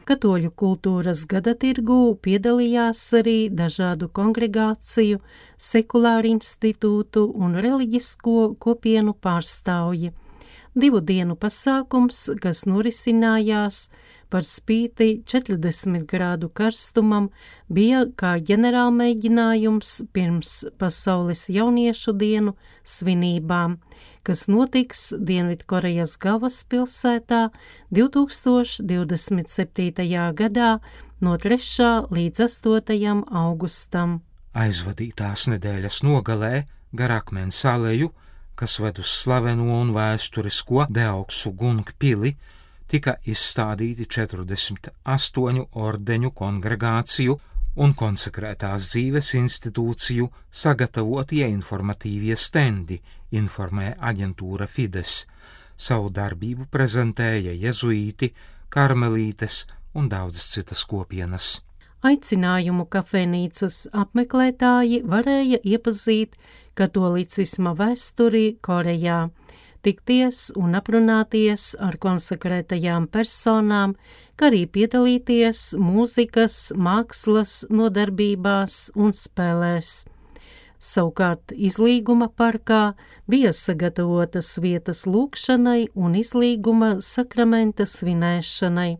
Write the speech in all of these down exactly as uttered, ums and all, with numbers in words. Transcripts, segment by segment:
Katoļu kultūras gadatirgū piedalījās arī dažādu kongregāciju, sekulāru institūtu un reliģisko kopienu pārstāvji. Divu dienu pasākums, kas norisinājās par spīti četrdesmit grādu karstumam, bija kā ģenerālmēģinājums pirms Pasaules jauniešu dienu svinībām, kas notiks Dienvidkorejas galvaspilsētā divtūkstoš divdesmit septītajā gadā no trešā līdz astotajam augustam. Aizvadītās nedēļas nogalē gar Akmens aleju, kas ved uz slaveno un vēsturisko Deauksu Gung pili, tika izstādīti četrdesmit astoņu ordeņu kongregāciju un konsekrētās dzīves institūciju sagatavotie informatīvie stendi, informē aģentūra Fides. Savu darbību prezentēja jezuīti, karmelītes un daudzas citas kopienas. Aicinājumu kafejnīcas apmeklētāji varēja iepazīt katolicisma vēsturi Korejā, tikties un aprunāties ar konsekrētajām personām, kā arī piedalīties mūzikas, mākslas nodarbībās un spēlēs. Savukārt izlīguma parkā bija sagatavotas vietas lūgšanai un izlīguma sakramenta svinēšanai.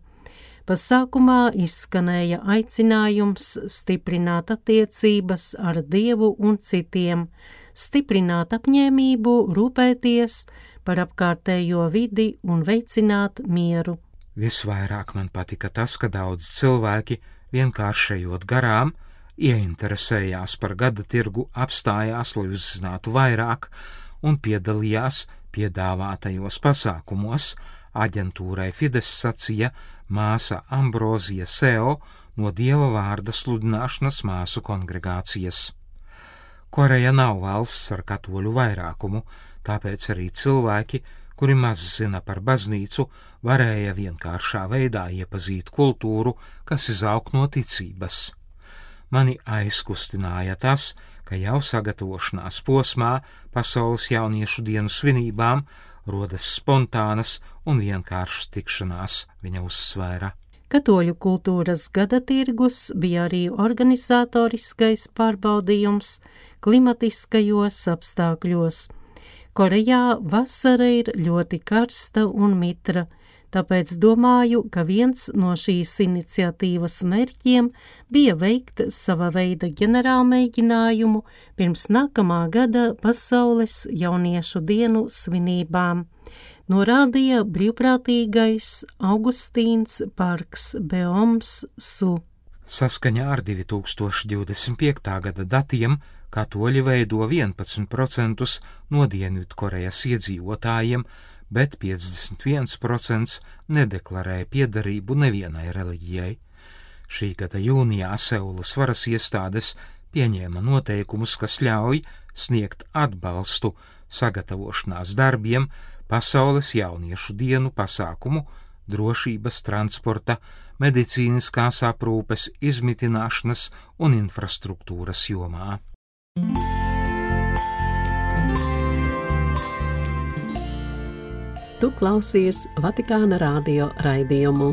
Pasākumā izskanēja aicinājums stiprināt attiecības ar Dievu un citiem, stiprināt apņēmību, rūpēties par apkārtējo vidi un veicināt mieru. Visvairāk man patika tas, ka daudz cilvēki vienkārši ejot garām, ieinteresējās par gada tirgu, apstājās, lai uzzinātu vairāk un piedalījās piedāvātajos pasākumos. Aģentūrai Fides sacīja māsa Ambrozija Seo no Dieva vārda sludināšanas māsu kongregācijas. Koreja nav valsts ar katoļu vairākumu, tāpēc arī cilvēki, kuri maz zina par baznīcu, varēja vienkāršā veidā iepazīt kultūru, kas izaug no ticības. Mani aizkustināja tas, ka jau sagatavošanās posmā Pasaules jauniešu dienu svinībām rodas spontānas un vienkāršas tikšanās, viņa uzsvēra. Katoļu kultūras gada tirgus bija arī organizatoriskais pārbaudījums klimatiskajos apstākļos. Korejā vasara ir ļoti karsta un mitra, tāpēc domāju, ka viens no šīs iniciatīvas mērķiem bija veikt sava veida ģenerālmēģinājumu pirms nākamā gada Pasaules jauniešu dienu svinībām, norādīja brīvprātīgais Augustīns Parks Beoms Su. Saskaņā ar divtūkstoš divdesmit piektā gada datiem katoļi veido vienpadsmit procentus no Dienvidkorejas iedzīvotājiem, bet piecdesmit viens procents nedeklarēja piederību nevienai reliģijai. Šī gada jūnijā Seulas varas iestādes pieņēma noteikumus, kas ļauj sniegt atbalstu sagatavošanās darbiem Pasaules jauniešu dienu pasākumu, drošības, transporta, medicīniskās aprūpes, izmitināšanas un infrastruktūras jomā. Tu klausies Vatikāna radio raidījumu.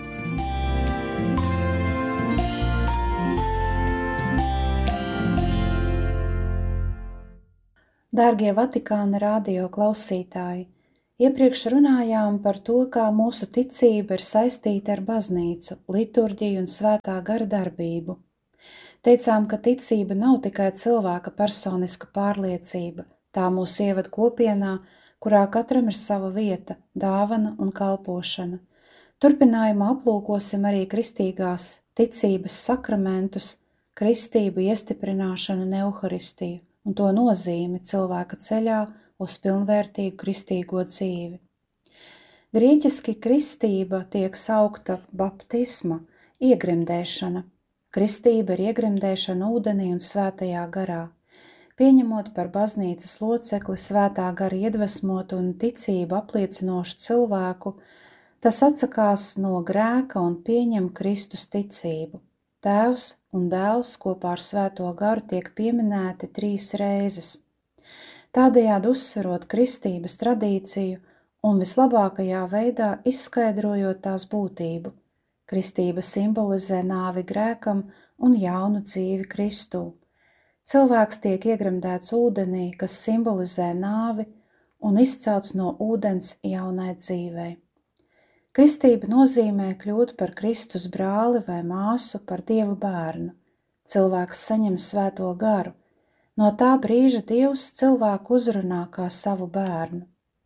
Dārgie Vatikāna radio klausītāji, iepriekš runājām par to, kā mūsu ticība ir saistīta ar baznīcu, liturģiju un svētā gara darbību. Teicām, ka ticība nav tikai cilvēka personiska pārliecība, tā mūs ieved kopienā, kurā katram ir sava vieta, dāvana un kalpošana. Turpinājumā aplūkosim arī kristīgās ticības sakramentus, kristību, iestiprināšanu un euharistiju un to nozīmi cilvēka ceļā uz pilnvērtīgu kristīgo dzīvi. Grieķiski kristība tiek saukta baptisma, iegrimdēšana. Kristība ir iegrimdēšana ūdenī un svētajā garā. Pieņemot par baznīcas locekli svētā gara iedvesmotu un ticību apliecinošu cilvēku, tas atsakās no grēka un pieņem Kristus ticību. Tēvs un dēls kopā ar svēto garu tiek pieminēti trīs reizes. Tādējādi uzsverot kristības tradīciju un vislabākajā veidā izskaidrojot tās būtību. Kristība simbolizē nāvi grēkam un jaunu dzīvi Kristū. Cilvēks tiek iegremdēts ūdenī, kas simbolizē nāvi, un izcelts no ūdens jaunai dzīvei. Kristība nozīmē kļūt par Kristus brāli vai māsu, par Dievu bērnu. Cilvēks saņem svēto garu. No tā brīža Dievs cilvēku uzrunā kā savu bērnu.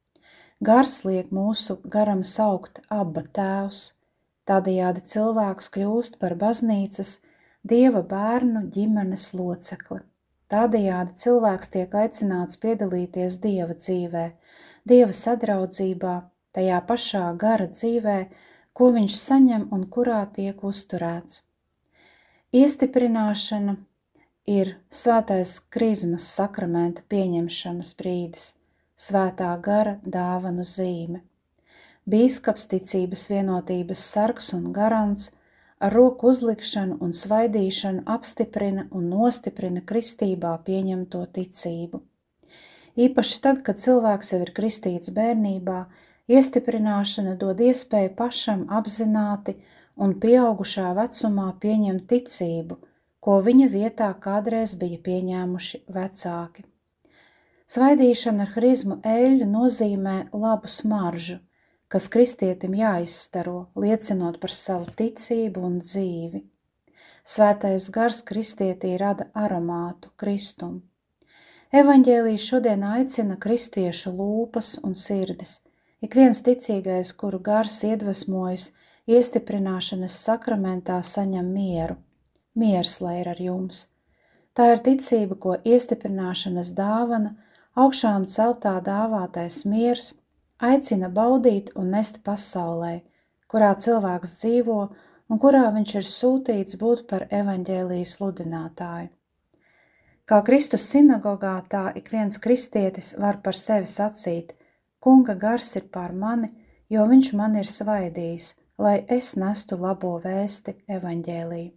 Gars liek mūsu garam saukt Abba Tēvs. Tādējādi cilvēks kļūst par baznīcas, Dieva bērnu ģimenes locekli. Tādējādi cilvēks tiek aicināts piedalīties Dieva dzīvē, Dieva sadraudzībā, tajā pašā gara dzīvē, ko viņš saņem un kurā tiek uzturēts. Iestiprināšana ir svētais krizmas sakramenta pieņemšanas brīdis, svētā gara dāvanu zīme. Bīskaps, ticības vienotības sargs un garants, ar roku uzlikšanu un svaidīšanu apstiprina un nostiprina kristībā pieņemto ticību. Īpaši tad, kad cilvēks jau ir kristīts bērnībā, iestiprināšana dod iespēju pašam apzināti un pieaugušā vecumā pieņemt ticību, ko viņa vietā kādreiz bija pieņēmuši vecāki. Svaidīšana ar hrizmu eļļu nozīmē labu smaržu, kas kristietim jāizstaro, liecinot par savu ticību un dzīvi. Svētais gars kristietī rada aromātu Kristumu. Evaņģēlijs šodien aicina kristiešu lūpas un sirdis. Ik viens ticīgais, kuru gars iedvesmojas iestiprināšanas sakramentā, saņem mieru. Miers lai ir ar jums. Tā ir ticība, ko iestiprināšanas dāvana, augšām celtā dāvātais miers, aicina baudīt un nest pasaulē, kurā cilvēks dzīvo un kurā viņš ir sūtīts būt par evaņģēlija sludinātāju. Kā Kristus sinagogā, tā ik viens kristietis var par sevi sacīt: Kunga gars ir pār mani, jo viņš man ir svaidījis, lai es nestu labo vēsti evaņģēliju.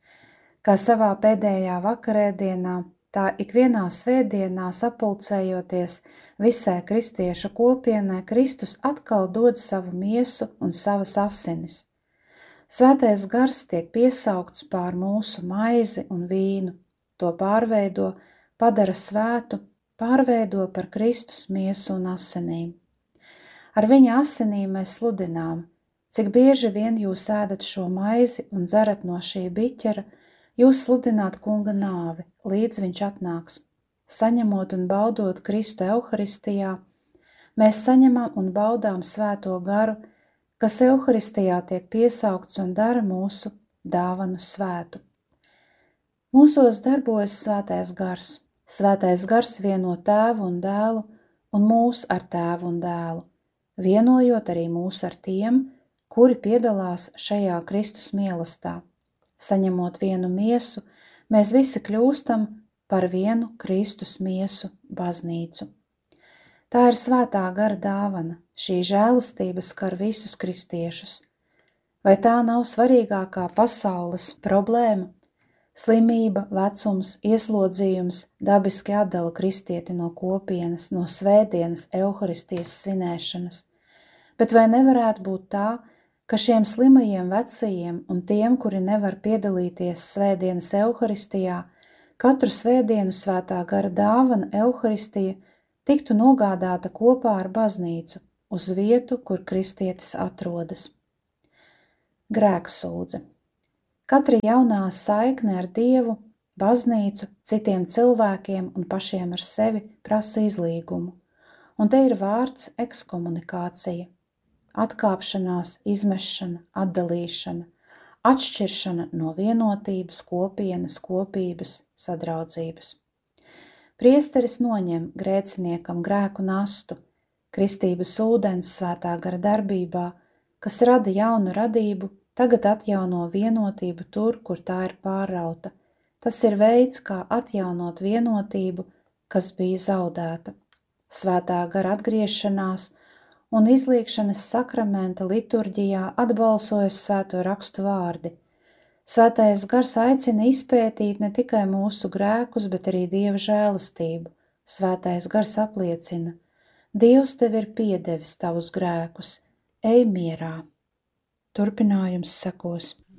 Kā savā pēdējā vakarēdienā, tā ikvienā svētdienā sapulcējoties visai kristiešu kopienai, Kristus atkal dod savu miesu un savas asinis. Svētais gars tiek piesaukts pār mūsu maizi un vīnu, to pārveido, padara svētu, pārveido par Kristus miesu un asinīm. Ar viņa asinīm mēs sludinām, cik bieži vien jūs ēdat šo maizi un dzerat no šī biķera, jūs sludināt kunga nāvi, līdz viņš atnāks. Saņemot un baudot Kristu Euharistijā, mēs saņemam un baudām svēto garu, kas Euharistijā tiek piesaukts un dara mūsu dāvanu svētu. Mūsos darbojas svētais gars. Svētais gars vieno tēvu un dēlu un mūs ar tēvu un dēlu, vienojot arī mūs ar tiem, kuri piedalās šajā Kristus mīlestībā. Saņemot vienu miesu, mēs visi kļūstam par vienu Kristus miesu baznīcu. Tā ir svētā gara dāvana, šī žēlastība skar visus kristiešus. Vai tā nav svarīgākā pasaules problēma? Slimība, vecums, ieslodzījums dabiski atdala kristieti no kopienas, no svētdienas Euharistijas svinēšanas. Bet vai nevarētu būt tā, ka šiem slimajiem vecajiem un tiem, kuri nevar piedalīties svētdienas Euharistijā, katru svētdienu svētā gara dāvana Euharistija tiktu nogādāta kopā ar baznīcu uz vietu, kur kristietis atrodas? Grēksūdze. Katra jaunā saikne ar Dievu, baznīcu, citiem cilvēkiem un pašiem ar sevi prasa izlīgumu, un te ir vārds ekskomunikācija, atkāpšanās, izmešana, atdalīšana, atšķiršana no vienotības, kopienas, kopības, sadraudzības. Priesteris noņem grēciniekam grēku nastu, kristības ūdens svētā gara darbībā, kas rada jaunu radību, tagad atjauno vienotību tur, kur tā ir pārrauta. Tas ir veids, kā atjaunot vienotību, kas bija zaudēta. Svētā gara atgriešanās un izliekšanas sakramenta liturģijā atbalsojas svēto rakstu vārdi. Svētais gars aicina izpētīt ne tikai mūsu grēkus, bet arī Dieva žēlastību. Svētais gars apliecina: Dievs tev ir piedevis tavus grēkus, ej mierā. turpinājums sekos.